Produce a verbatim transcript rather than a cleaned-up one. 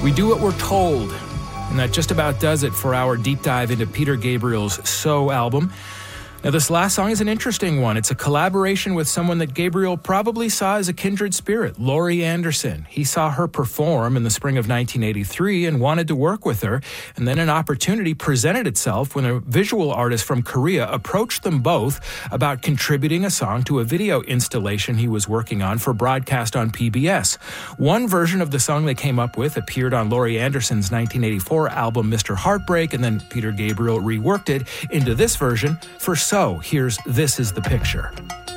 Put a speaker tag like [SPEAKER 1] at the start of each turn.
[SPEAKER 1] We do what we're told, and that just about does it for our deep dive into Peter Gabriel's So album. Now, this last song is an interesting one. It's a collaboration with someone that Gabriel probably saw as a kindred spirit, Laurie Anderson. He saw her perform in the spring of nineteen eighty-three and wanted to work with her, and then an opportunity presented itself when a visual artist from Korea approached them both about contributing a song to a video installation he was working on for broadcast on P B S. One version of the song they came up with appeared on Laurie Anderson's nineteen eighty-four album Mister Heartbreak, and then Peter Gabriel reworked it into this version for So. Here's This Is the Picture.